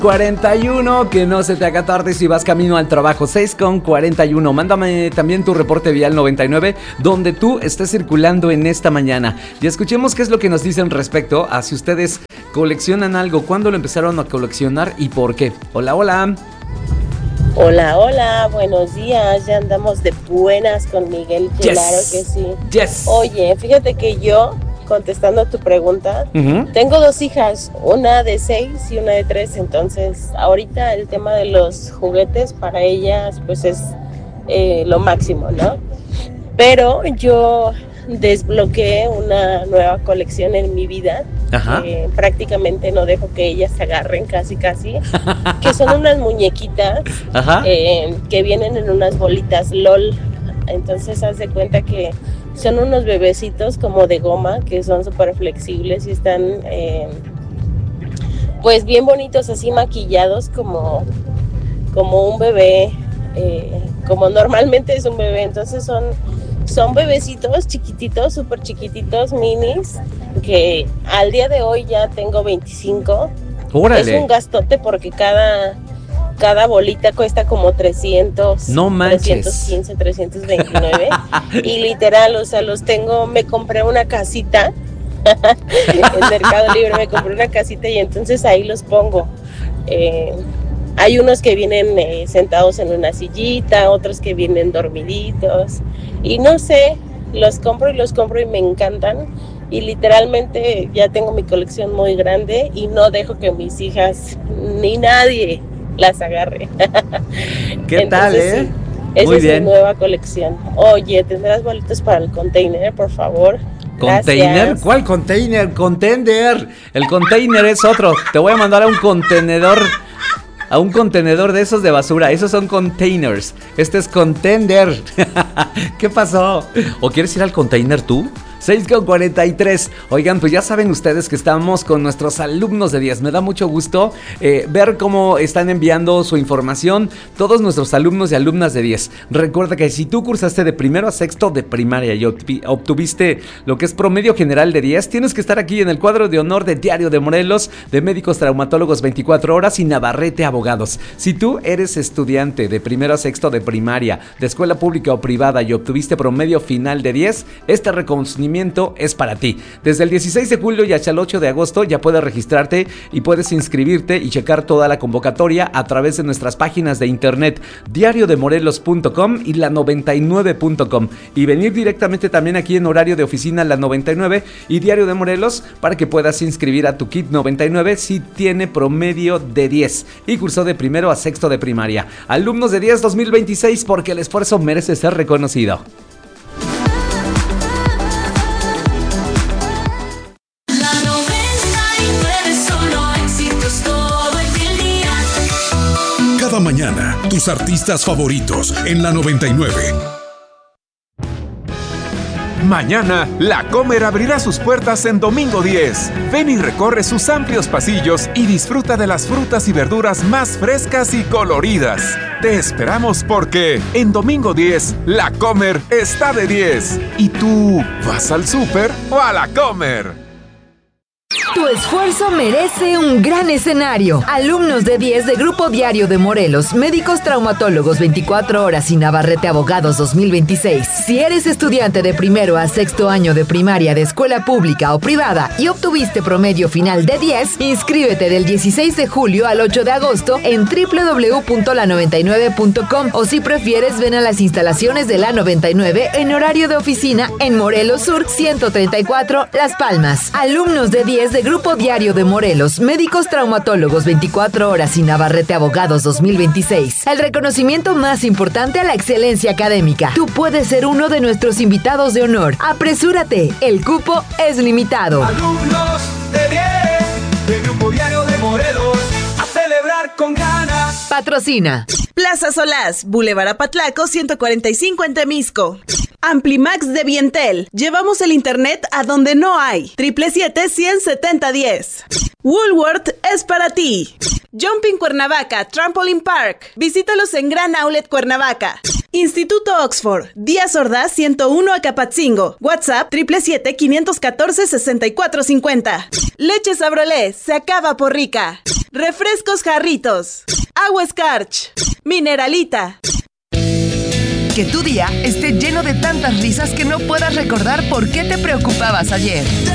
41, que no se te haga tarde si vas camino al trabajo. 6:41. Mándame también tu reporte vial 99, donde tú estés circulando en esta mañana. Y escuchemos qué es lo que nos dicen respecto a si ustedes coleccionan algo, cuándo lo empezaron a coleccionar y por qué. Hola, hola. Hola, hola, buenos días. Ya andamos de buenas con Miguel. Yes. Claro que sí. Yes. Oye, fíjate que yo, contestando a tu pregunta, tengo dos hijas, una de 6 y una de 3. Entonces, ahorita el tema de los juguetes para ellas, pues es lo máximo, ¿no? Pero yo desbloqueé una nueva colección en mi vida. Prácticamente no dejo que ellas se agarren, casi, que son unas muñequitas que vienen en unas bolitas LOL. Entonces, haz de cuenta que son unos bebecitos como de goma que son súper flexibles y están pues bien bonitos, así maquillados como un bebé, como normalmente es un bebé. Entonces son bebecitos chiquititos, súper chiquititos, minis, que al día de hoy ya tengo 25. ¡Órale! Es un gastote porque cada bolita cuesta como 300, no manches. 315, 329. Y literal, o sea, me compré una casita. En Mercado Libre me compré una casita y entonces ahí los pongo. Hay unos que vienen sentados en una sillita, otros que vienen dormiditos. Y no sé, los compro y me encantan. Y literalmente ya tengo mi colección muy grande y no dejo que mis hijas ni nadie las agarre. ¿Qué tal, Sí, esa es mi nueva colección. Oye, ¿tendrás boletos para el container, por favor? ¿Container? Gracias. ¿Cuál container? Contender. El container es otro. Te voy a mandar a un contenedor de esos de basura. Esos son containers. Este es contender. ¿Qué pasó? ¿O quieres ir al container tú? 6:43. Oigan, pues ya saben ustedes que estamos con nuestros alumnos de 10. Me da mucho gusto ver cómo están enviando su información todos nuestros alumnos y alumnas de 10. Recuerda que si tú cursaste de primero a sexto de primaria y obtuviste lo que es promedio general de 10, tienes que estar aquí en el cuadro de honor de Diario de Morelos, de Médicos Traumatólogos 24 horas y Navarrete Abogados. Si tú eres estudiante de primero a sexto de primaria, de escuela pública o privada y obtuviste promedio final de 10, este reconocimiento es para ti. Desde el 16 de julio y hasta el 8 de agosto ya puedes registrarte y puedes inscribirte y checar toda la convocatoria a través de nuestras páginas de internet diariodemorelos.com y la99.com y venir directamente también aquí en horario de oficina La 99 y Diario de Morelos para que puedas inscribir a tu kit 99 si tiene promedio de 10 y cursó de primero a sexto de primaria. Alumnos de 10 2026, porque el esfuerzo merece ser reconocido. Cada mañana, tus artistas favoritos en la 99. Mañana, La Comer abrirá sus puertas en Domingo 10. Ven y recorre sus amplios pasillos y disfruta de las frutas y verduras más frescas y coloridas. Te esperamos porque en Domingo 10, La Comer está de 10. ¿Y tú vas al súper o a La Comer? Tu esfuerzo merece un gran escenario. Alumnos de 10 de Grupo Diario de Morelos, Médicos Traumatólogos 24 horas y Navarrete Abogados 2026. Si eres estudiante de primero a sexto año de primaria de escuela pública o privada y obtuviste promedio final de 10, inscríbete del 16 de julio al 8 de agosto en www.la99.com o si prefieres ven a las instalaciones de La 99 en horario de oficina en Morelos Sur 134 Las Palmas. Alumnos de 10 de Grupo Diario de Morelos, Médicos Traumatólogos 24 horas y Navarrete Abogados 2026. El reconocimiento más importante a la excelencia académica. Tú puedes ser uno de nuestros invitados de honor. Apresúrate, el cupo es limitado. Alumnos de 10 de Grupo Diario de Morelos, a celebrar con ganas. Patrocina Plaza Solás, Boulevard Apatlaco 145 en Temisco. Amplimax de Vientel. Llevamos el internet a donde no hay. 777-170-10. Woolworth es para ti. Jumping Cuernavaca, Trampoline Park. Visítalos en Gran Outlet Cuernavaca. Instituto Oxford, Díaz Ordaz 101 Acapatzingo, WhatsApp 777-514-6450. Leche Sabrolé, se acaba por rica. Refrescos Jarritos, Agua Skarch, Mineralita. Que tu día esté lleno de tantas risas que no puedas recordar por qué te preocupabas ayer.